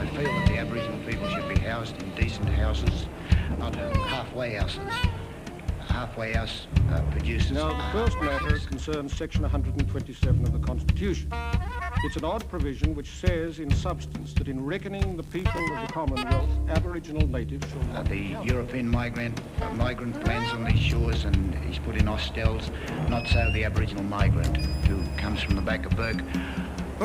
I feel that the Aboriginal people should be housed in decent houses, not halfway houses. A halfway house produces... Now, the first matter concerns Section 127 of the Constitution. It's an odd provision which says, in substance, that in reckoning the people of the Commonwealth, Aboriginal natives shall not... The European migrant lands on these shores and he's put in hostels, not so the Aboriginal migrant who comes from the back of Burke